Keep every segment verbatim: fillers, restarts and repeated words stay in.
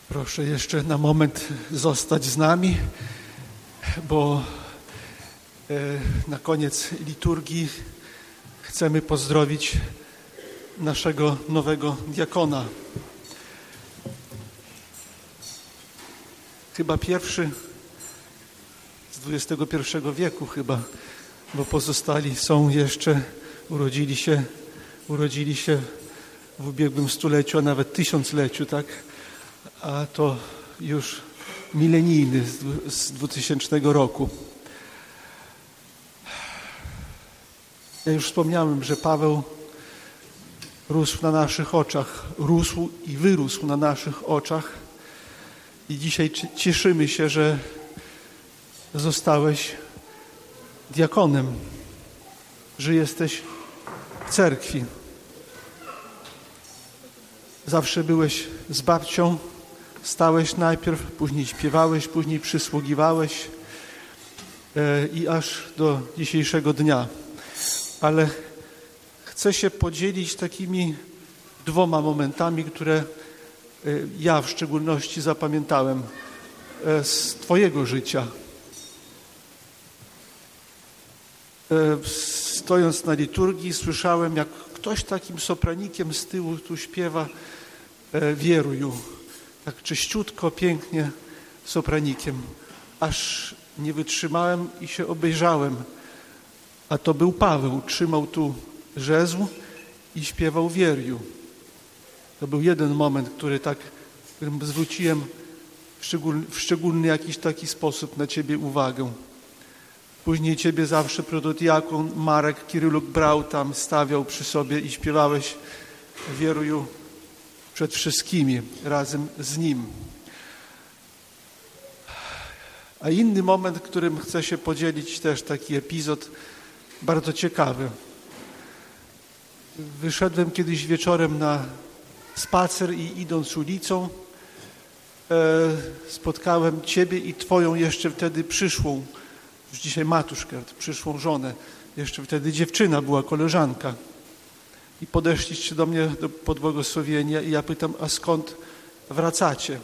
Proszę jeszcze na moment zostać z nami, bo na koniec liturgii chcemy pozdrowić naszego nowego diakona. Chyba pierwszy z dwudziestego pierwszego wieku chyba, bo pozostali są jeszcze, urodzili się, urodzili się w ubiegłym stuleciu, a nawet tysiącleciu, tak? A to już milenijny z dwutysięcznego roku. Ja już wspomniałem, że Paweł rósł na naszych oczach, rósł i wyrósł na naszych oczach i dzisiaj cieszymy się, że zostałeś diakonem, że jesteś w cerkwi. Zawsze byłeś z babcią, stałeś najpierw, później śpiewałeś, później przysługiwałeś e, i aż do dzisiejszego dnia. Ale chcę się podzielić takimi dwoma momentami, które e, ja w szczególności zapamiętałem e, z Twojego życia. E, stojąc na liturgii słyszałem, jak ktoś takim sopranikiem z tyłu tu śpiewa e, Wieruju. Tak czyściutko, pięknie sopranikiem. Aż nie wytrzymałem i się obejrzałem. A to był Paweł. Trzymał tu żezł i śpiewał Wieruju. To był jeden moment, który tak, którym zwróciłem w szczególny, w szczególny jakiś taki sposób na Ciebie uwagę. Później Ciebie zawsze protodiakon Marek Kiryluk brał tam, stawiał przy sobie i śpiewałeś Wieruju przed wszystkimi, razem z nim. A inny moment, którym chcę się podzielić, też taki epizod bardzo ciekawy. Wyszedłem kiedyś wieczorem na spacer i idąc ulicą e, spotkałem Ciebie i Twoją jeszcze wtedy przyszłą, już dzisiaj matuszkę, przyszłą żonę. Jeszcze wtedy dziewczyna była, koleżanka. I podeszliście do mnie do podbłogosławienia i ja pytam, a skąd wracacie?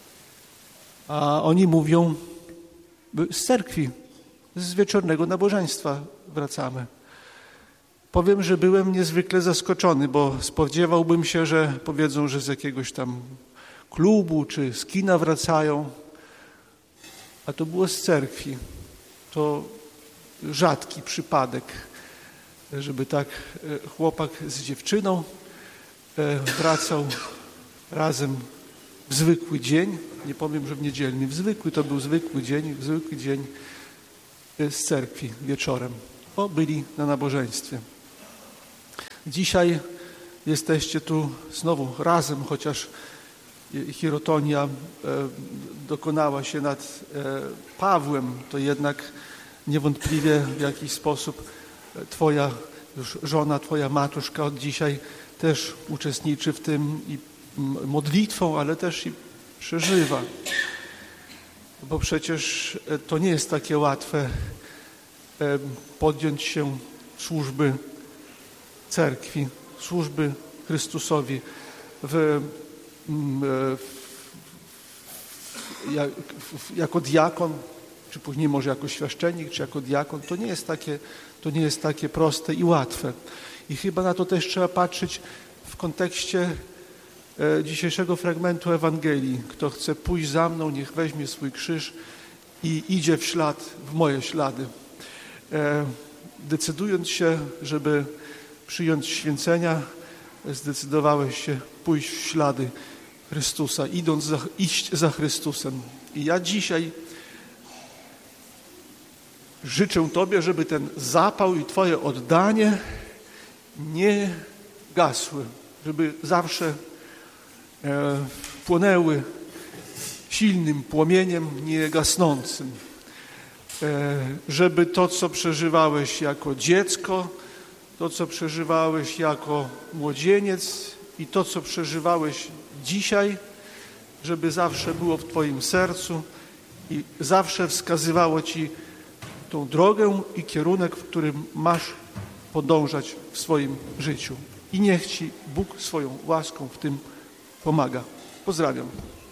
A oni mówią, z cerkwi, z wieczornego nabożeństwa wracamy. Powiem, że byłem niezwykle zaskoczony, bo spodziewałbym się, że powiedzą, że z jakiegoś tam klubu czy z kina wracają, a to było z cerkwi. To rzadki przypadek, żeby tak chłopak z dziewczyną wracał razem w zwykły dzień, nie powiem, że w niedzielny, w zwykły, to był zwykły dzień, w zwykły dzień z cerkwi wieczorem, bo byli na nabożeństwie. Dzisiaj jesteście tu znowu razem, chociaż chirotonia dokonała się nad Pawłem, to jednak niewątpliwie w jakiś sposób Twoja już żona, Twoja matuszka od dzisiaj też uczestniczy w tym i modlitwą, ale też i przeżywa. Bo przecież to nie jest takie łatwe podjąć się służby cerkwi, służby Chrystusowi w, w, w, jako diakon, czy później może jako świaszczenik, czy jako diakon. To nie jest takie, to nie jest takie proste i łatwe. I chyba na to też trzeba patrzeć w kontekście e, dzisiejszego fragmentu Ewangelii. Kto chce pójść za mną, niech weźmie swój krzyż i idzie w ślad, w moje ślady. E, decydując się, żeby przyjąć święcenia, zdecydowałeś się pójść w ślady Chrystusa, idąc za, iść za Chrystusem. I ja dzisiaj życzę Tobie, żeby ten zapał i Twoje oddanie nie gasły, żeby zawsze e, płonęły silnym płomieniem, nie gasnącym. E, żeby to, co przeżywałeś jako dziecko, to, co przeżywałeś jako młodzieniec i to, co przeżywałeś dzisiaj, żeby zawsze było w Twoim sercu i zawsze wskazywało Ci tą drogę i kierunek, w którym masz podążać w swoim życiu. I niech Ci Bóg swoją łaską w tym pomaga. Pozdrawiam.